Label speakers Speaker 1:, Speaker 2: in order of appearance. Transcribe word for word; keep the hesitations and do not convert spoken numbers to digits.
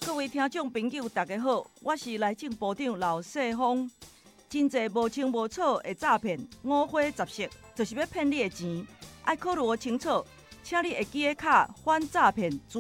Speaker 1: 各位听众朋友，大家好，我是内政部长刘世芳。真侪无清无楚的诈骗，五花十色，就是要骗你的钱。爱考虑清楚，请你会记个卡反诈骗。